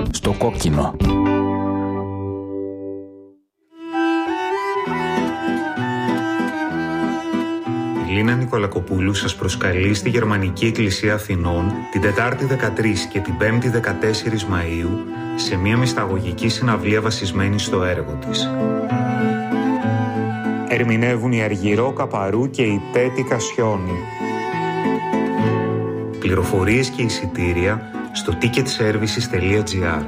Στο κόκκινο. Η Λίνα Νικολακοπούλου σας προσκαλεί στη Γερμανική Εκκλησία Αθηνών την Τετάρτη 13 και την Πέμπτη 14 Μαΐου σε μια μυσταγωγική συναυλία βασισμένη στο έργο της. Ερμηνεύουν η Αργυρό Καπαρού και η Πέτη Κασιόνη. Πληροφορίες και εισιτήρια στο ticketservices.gr.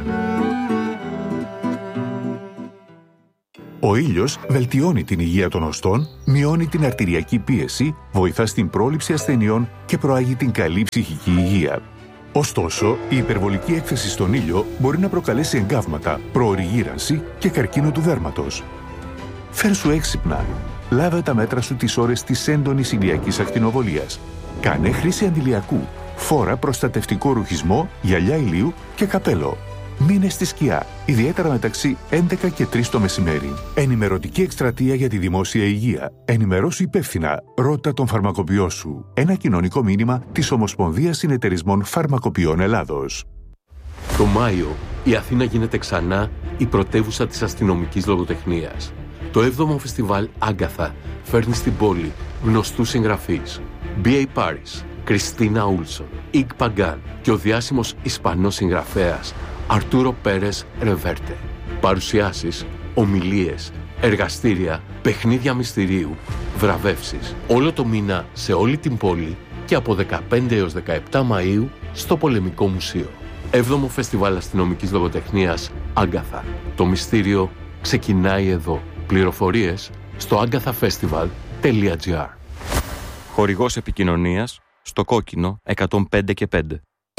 Ο ήλιος βελτιώνει την υγεία των οστών, μειώνει την αρτηριακή πίεση, βοηθά στην πρόληψη ασθενειών και προάγει την καλή ψυχική υγεία. Ωστόσο, η υπερβολική έκθεση στον ήλιο μπορεί να προκαλέσει εγκάβματα, προωρή γύρανση και καρκίνο του δέρματος. Φέρσου έξυπνα. Λάβε τα μέτρα σου τις ώρες της έντονης ηλιακής ακτινοβολίας. Κάνε χρήση αντιλιακού. Φόρα προστατευτικό ρουχισμό, γυαλιά ηλίου και καπέλο. Μείνε στη σκιά, ιδιαίτερα μεταξύ 11 και 3 το μεσημέρι. Ενημερωτική εκστρατεία για τη δημόσια υγεία. Ενημερώσου υπεύθυνα. Ρώτα τον φαρμακοποιό σου. Ένα κοινωνικό μήνυμα της Ομοσπονδίας Συνεταιρισμών Φαρμακοποιών Ελλάδος. Το Μάιο, η Αθήνα γίνεται ξανά η πρωτεύουσα της αστυνομικής λογοτεχνίας. Το 7ο φεστιβάλ Άγκαθα φέρνει στην πόλη γνωστούς συγγραφείς. B.A. Paris, Κριστίνα Ούλσον, Ικ Παγκάν και ο διάσημος Ισπανός συγγραφέας Αρτούρο Πέρες Ρεβέρτε. Παρουσιάσεις, ομιλίες, εργαστήρια, παιχνίδια μυστηρίου, βραβεύσεις. Όλο το μήνα σε όλη την πόλη και από 15 έως 17 Μαΐου στο Πολεμικό Μουσείο. 7ο Φεστιβάλ Αστυνομικής Λογοτεχνίας Άγκαθα. Το μυστήριο ξεκινάει εδώ. Πληροφορίες στο agathafestival.gr. Χορηγός επικοινωνίας στο κόκκινο 105 και 5.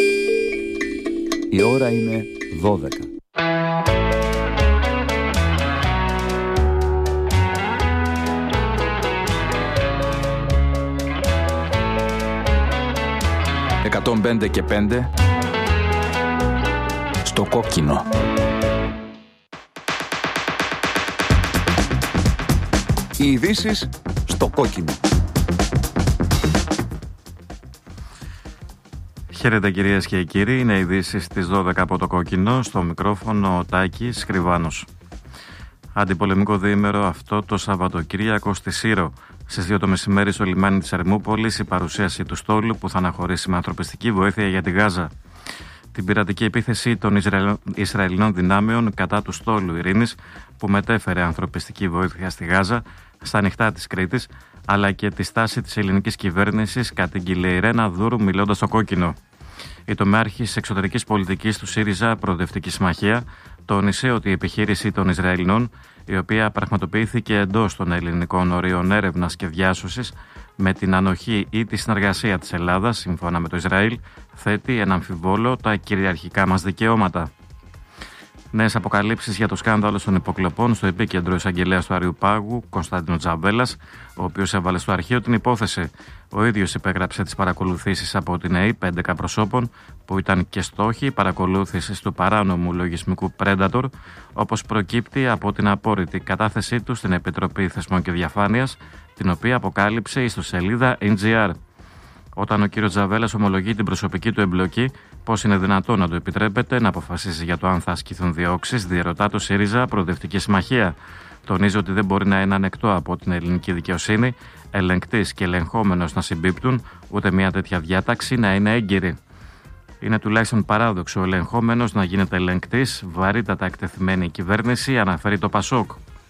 Η ώρα είναι 12. «105 και 5» στο κόκκινο. Οι ειδήσεις στο κόκκινο. Χαίρετε κυρίες και κύριοι, είναι ειδήσεις στις 12 από το κόκκινο, στο μικρόφωνο ο Τάκης Κρυβάνος. Αντιπολεμικό διήμερο αυτό το Σαββατοκύριακο στη Σύρο. Στις 2 το μεσημέρι στο λιμάνι της Ερμούπολης η παρουσίαση του στόλου που θα αναχωρήσει με ανθρωπιστική βοήθεια για τη Γάζα. Την πειρατική επίθεση των Ισραηλινών δυνάμεων κατά του στόλου Ειρήνης που μετέφερε ανθρωπιστική βοήθεια στη Γάζα στα ανοιχτά της Κρήτης, αλλά και τη στάση της ελληνικής κυβέρνησης, κατήγγειλε η Ρένα Δούρου μιλώντας στο κόκκινο. Η τομεάρχης εξωτερικής πολιτικής του ΣΥΡΙΖΑ, Προοδευτική Συμμαχία, τόνισε ότι η επιχείρηση των Ισραηλινών, η οποία πραγματοποιήθηκε εντός των ελληνικών ορίων έρευνας και διάσωσης, με την ανοχή ή τη συνεργασία της Ελλάδας, σύμφωνα με το Ισραήλ, θέτει ένα αμφιβόλο τα κυριαρχικά μας δικαιώματα. Νέες αποκαλύψεις για το σκάνδαλο των υποκλοπών στο επίκεντρο εισαγγελέας του Αριουπάγου, Κωνσταντίνο Τζαβέλας, ο οποίος έβαλε στο αρχείο την υπόθεση. Ο ίδιος υπέγραψε τις παρακολουθήσεις από την ΕΕΠ 11 προσώπων, που ήταν και στόχοι παρακολούθησης του παράνομου λογισμικού Predator, όπως προκύπτει από την απόρριτη κατάθεσή του στην Επιτροπή Θεσμών και Διαφάνειας, την οποία αποκάλυψε η ιστοσελίδα NGR. Όταν ο κ. Τζαβέλας ομολογεί την προσωπική του εμπλοκή, πώς είναι δυνατόν να του επιτρέπεται να αποφασίσει για το αν θα ασκηθούν διώξεις, διερωτά το ΣΥΡΙΖΑ Προοδευτική Συμμαχία. Τονίζει ότι δεν μπορεί να είναι ανεκτό από την ελληνική δικαιοσύνη, ελεγκτής και ελεγχόμενος να συμπίπτουν, ούτε μια τέτοια διάταξη να είναι έγκυρη. Είναι τουλάχιστον παράδοξο ο ελεγχόμενος να γίνεται ελεγκτής, βαρύτατα εκτεθειμένη η κυβέρνηση, αναφέρει το ΠΑΣΟΚ.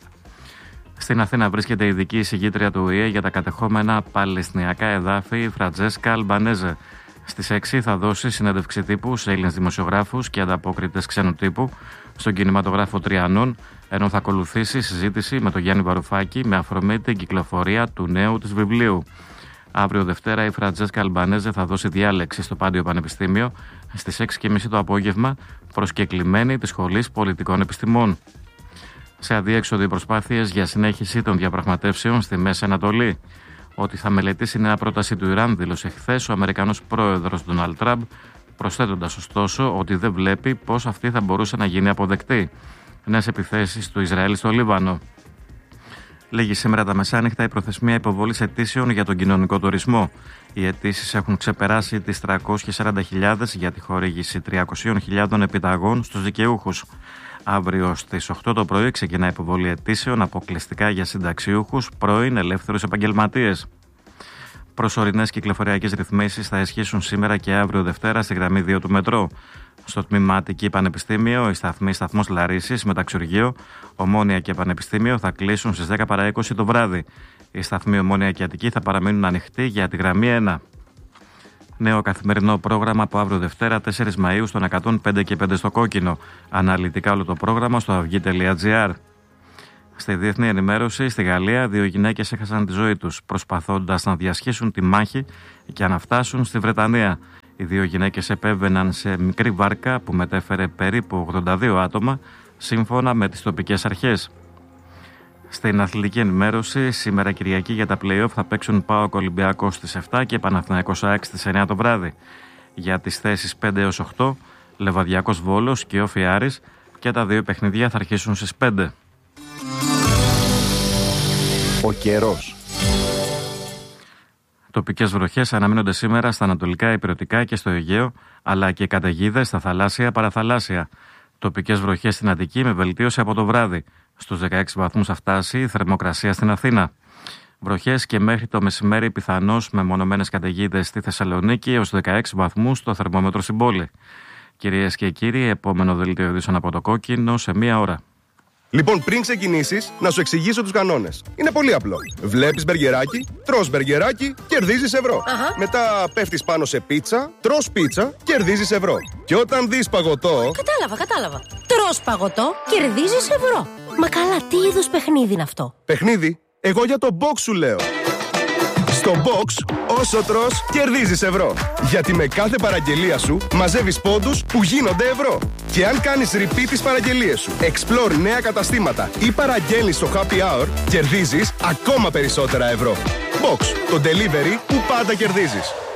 Στην Αθήνα βρίσκεται η ειδική εισηγήτρια του ΟΗΕ για τα κατεχόμενα παλαιστινιακά εδάφη, η Φραντζέσκα Αλμπανέζε. Στις 6 θα δώσει συνέντευξη τύπου σε Έλληνες δημοσιογράφους και ανταπόκριτες ξένου τύπου στον κινηματογράφο Τριανών, ενώ θα ακολουθήσει συζήτηση με τον Γιάννη Βαρουφάκη με αφορμή την κυκλοφορία του νέου της βιβλίου. Αύριο Δευτέρα η Φραντζέσκα Αλμπανέζε θα δώσει διάλεξη στο Πάντιο Πανεπιστήμιο στις 6:30 το απόγευμα, προσκεκλημένη της Σχολής Πολιτικών Επιστημών. Σε αδιέξοδο οι προσπάθειες για συνέχιση των διαπραγματεύσεων στη Μέση Ανατολή. Ότι θα μελετήσει νέα πρόταση του Ιράν, δήλωσε χθες ο Αμερικανός πρόεδρος Ντόναλντ Τραμπ, προσθέτοντας ωστόσο ότι δεν βλέπει πώς αυτή θα μπορούσε να γίνει αποδεκτή. Νέες επιθέσεις του Ισραήλ στο Λίβανο. Λήγει σήμερα τα μεσάνυχτα η προθεσμία υποβολής αιτήσεων για τον κοινωνικό τουρισμό. Οι αιτήσεις έχουν ξεπεράσει τις 340.000 για τη χορήγηση 300.000 επιταγών στους δικαιούχους. Αύριο στις 8 το πρωί ξεκινά η υποβολή αιτήσεων αποκλειστικά για συνταξιούχους, πρώην ελεύθερους επαγγελματίες. Προσωρινές κυκλοφοριακές ρυθμίσεις θα ισχύσουν σήμερα και αύριο Δευτέρα στη γραμμή 2 του μετρό. Στο τμήμα Αττική Πανεπιστήμιο, οι σταθμοί Σταθμός Λαρίσης, Μεταξουργείο, Ομόνια και Πανεπιστήμιο θα κλείσουν στις 10 παρά 20 το βράδυ. Οι σταθμοί Ομόνια και Αττική θα παραμείνουν ανοιχτοί για τη γραμμή 1. Νέο καθημερινό πρόγραμμα από αύριο Δευτέρα 4 Μαΐου στον 105 και 5 στο Κόκκινο. Αναλυτικά όλο το πρόγραμμα στο αυγή.gr. Στη διεθνή ενημέρωση, στη Γαλλία, 2 γυναίκες έχασαν τη ζωή τους προσπαθώντας να διασχίσουν τη μάχη και να φτάσουν στη Βρετανία. Οι 2 γυναίκες επέβαιναν σε μικρή βάρκα που μετέφερε περίπου 82 άτομα, σύμφωνα με τις τοπικές αρχές. Στην αθλητική ενημέρωση, σήμερα Κυριακή για τα play-off θα παίξουν ΠΑΟΚ Ολυμπιακός στις 7 και Παναθηναϊκός ΑΕΚ στις 9 το βράδυ. Για τις θέσεις 5 έως 8, Λεβαδιακός Βόλος και Όφι Άρης, και τα 2 παιχνίδια θα αρχίσουν στις 5. Ο καιρός. Τοπικές βροχές αναμένονται σήμερα στα ανατολικά ηπειρωτικά και στο Αιγαίο, αλλά και καταιγίδες στα θαλάσσια παραθαλάσσια. Τοπικές βροχές στην Αττική με βελτίωση από το βράδυ. Στους 16 βαθμούς θα φτάσει η θερμοκρασία στην Αθήνα. Βροχές και μέχρι το μεσημέρι πιθανώς με μονομένες καταιγίδες στη Θεσσαλονίκη έως 16 βαθμούς το θερμόμετρο στην πόλη. Κυρίες και κύριοι, επόμενο δελτίο ειδήσεων από το Κόκκινο σε 1 ώρα. Λοιπόν, πριν ξεκινήσεις, να σου εξηγήσω τους κανόνες. Είναι πολύ απλό. Βλέπεις μπεργκεράκι, τρως μπεργκεράκι, κερδίζεις ευρώ. Μετά πέφτεις πάνω σε πίτσα, τρως πίτσα, κερδίζεις ευρώ. Και όταν δεις παγωτό... Κατάλαβα. Τρως παγωτό, κερδίζεις ευρώ. Μα καλά, τι είδους παιχνίδι είναι αυτό? Παιχνίδι? Εγώ για το box σου λέω. Στο box, όσο τρως, κερδίζεις ευρώ. Γιατί με κάθε παραγγελία σου μαζεύεις πόντους που γίνονται ευρώ. Και αν κάνεις repeat τις παραγγελίες σου, explore νέα καταστήματα ή παραγγέλνεις στο happy hour, κερδίζεις ακόμα περισσότερα ευρώ. Box, το delivery που πάντα κερδίζεις.